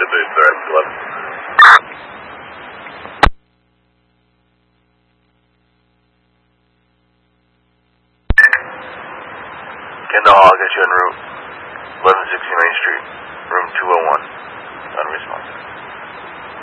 to booth, the rest 11. Kendall, I'll get you en route. 1169 Street, room 201.